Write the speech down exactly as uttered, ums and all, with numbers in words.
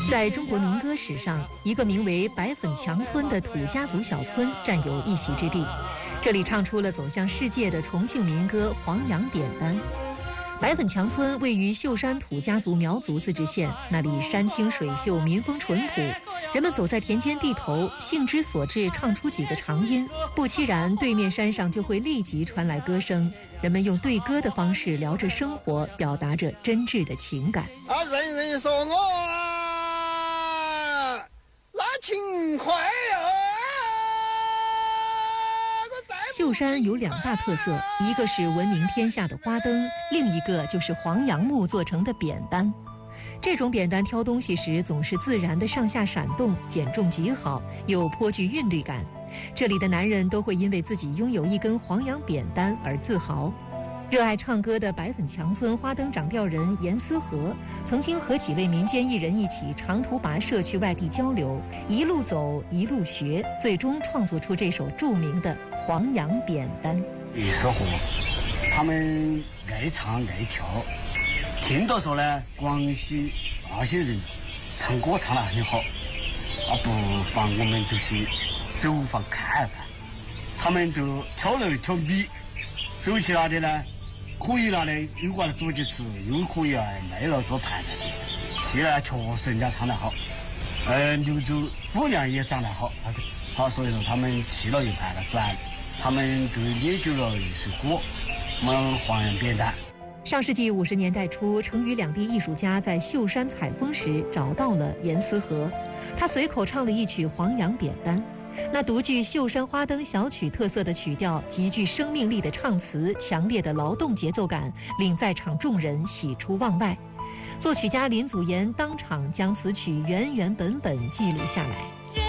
在中国民歌史上，一个名为白粉墙村的土家族小村占有一席之地。这里唱出了走向世界的重庆民歌《黄杨扁担》。白粉墙村位于秀山土家族苗族自治县，那里山清水秀，民风淳朴。人们走在田间地头，兴之所至，唱出几个长音，不期然对面山上就会立即传来歌声。人们用对歌的方式聊着生活，表达着真挚的情感。 啊，人人说我啊，那勤快啊！ 秀山有两大特色，一个是闻名天下的花灯，另一个就是黄杨木做成的扁担。这种扁担挑东西时总是自然的上下闪动，减重极好，又颇具韵律感。这里的男人都会因为自己拥有一根黄杨扁担而自豪。热爱唱歌的白粉墙村花灯掌调人严思和，曾经和几位民间艺人一起长途跋涉去外地交流，一路走一路学，最终创作出这首著名的《黄杨扁担》。 严思和他们爱唱爱跳，听到说呢，广西那些人唱歌唱得很好，啊，不妨我们就去走访看看。他们都挑了一条米，走起来的呢，可以拿来有瓜煮着吃，又可以啊卖了做盘子去。现在确实人家唱得好，呃，牛族姑娘也长得好，好，所以说他们去了一盘了，转，他们就研究了一首歌，我们黄杨扁担。 上世纪五十年代初，成渝两地艺术家在秀山采风时找到了严思和，他随口唱了一曲《黄杨扁担》。那独具秀山花灯小曲特色的曲调，极具生命力的唱词，强烈的劳动节奏感，令在场众人喜出望外。作曲家林祖岩当场将此曲原原本本记录下来。